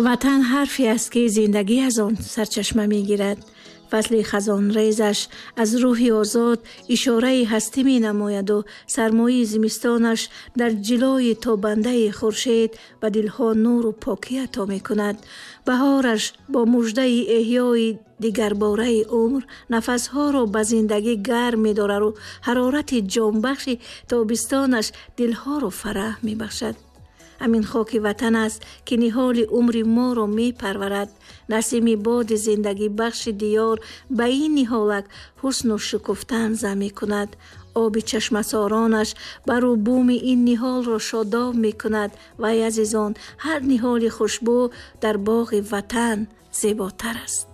ватан ҳарфе аст ки зиндагӣ аз он сарчашма мегирад. фасли хазонрезаш аз рӯҳи озод ишораи ҳастӣ менамояду сармоии зимистонаш дар ҷилои тобандаи хуршед ба дилҳо нуру покӣ ато мекунад. баҳораш бо муждаи эҳёи дигарбораи умр нафасҳоро ба зиндагӣ гарм медорару ҳарорати ҷонбахши тобистонаш дилҳоро фараҳ мебахшад. ҳамин хоки ватан аст ки ниҳоли умри моро мепарварад. насими боди зиндагӣ бахши диёр ба ин ниҳолак ҳусну шукуфтан зам мекунад. оби чашмасоронаш бару буми ин ниҳолро шодоб мекунад. вай азизон, ҳар ниҳоли хушбӯ дар боғи ватан зеботар аст.